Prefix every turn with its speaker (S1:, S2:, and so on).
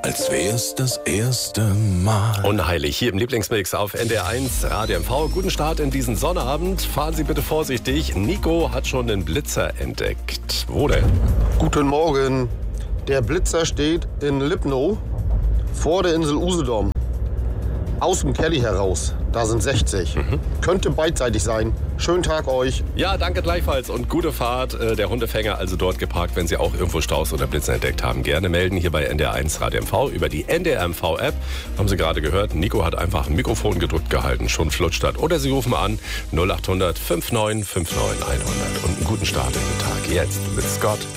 S1: als wär's das erste Mal.
S2: Unheilig, hier im Lieblingsmix auf NDR1 Radio MV. Guten Start in diesen Sonnabend. Fahren Sie bitte vorsichtig. Nico hat schon den Blitzer entdeckt. Wo denn?
S3: Guten Morgen. Der Blitzer steht in Lipnow vor der Insel Usedom. Aus dem Kelly heraus. Da sind 60. Könnte beidseitig sein. Schönen Tag euch.
S2: Ja, danke gleichfalls und gute Fahrt. Der Hundefänger also dort geparkt, wenn Sie auch irgendwo Staus oder Blitzer entdeckt haben. Gerne melden hier bei NDR1 Radio MV über die NDR MV App. Haben Sie gerade gehört, Nico hat einfach ein Mikrofon gedrückt gehalten, schon flutscht hat. Oder Sie rufen an 0800 59 59 100 und einen guten Start in den Tag. Jetzt mit Scott.